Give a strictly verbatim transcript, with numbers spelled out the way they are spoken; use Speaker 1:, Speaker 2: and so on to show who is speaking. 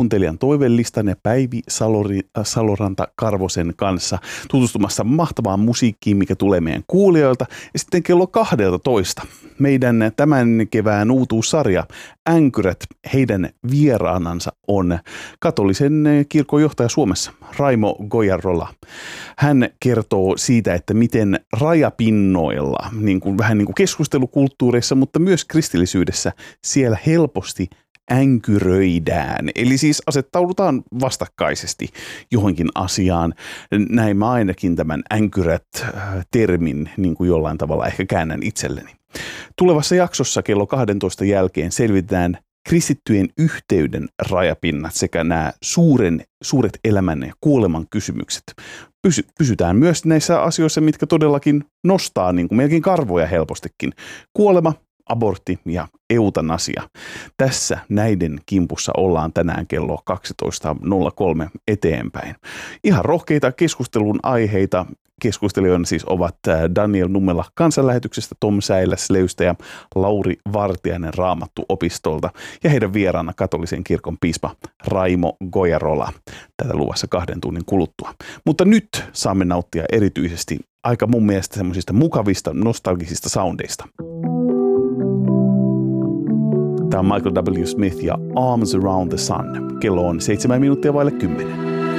Speaker 1: kuuntelijan toivelistan ja Päivi Salori, äh, Saloranta-Karvosen kanssa tutustumassa mahtavaan musiikkiin, mikä tulee meidän kuulijoilta. Ja sitten kello kaksitoista meidän tämän kevään uutuussarja Änkyrät, heidän vieraanansa on katolisen kirkon johtaja Suomessa, Raimo Gojarola. Hän kertoo siitä, että miten rajapinnoilla, niin kuin, vähän niin kuin keskustelukulttuureissa, mutta myös kristillisyydessä, siellä helposti änkyröidään. Eli siis asettaudutaan vastakkaisesti johonkin asiaan. Näin mä ainakin tämän änkyrät-termin niin kuin jollain tavalla ehkä käännän itselleni. Tulevassa jaksossa kello kaksitoista jälkeen selvitetään kristittyjen yhteyden rajapinnat sekä nämä suuren, suuret elämän ja kuoleman kysymykset. Pysy, pysytään myös näissä asioissa, mitkä todellakin nostaa niin kuin melkein karvoja helpostikin. Kuolema, abortti ja eutanasia. Tässä näiden kimpussa ollaan tänään kello kaksitoista nolla kolme eteenpäin. Ihan rohkeita keskustelun aiheita. Keskustelijoina siis ovat Daniel Nummela Kansanlähetyksestä, Tom Säiläs Leystä ja Lauri Vartiainen Raamattuopistolta ja heidän vieraana katolisen kirkon piispa Raimo Gojarola. Tätä luvassa kahden tunnin kuluttua. Mutta nyt saamme nauttia erityisesti aika mun mielestä semmoisista mukavista, nostalgisista soundeista. Tämä on Michael W. Smith ja Arms Around the Sun. Kello on seitsemän minuuttia vaille kymmenen.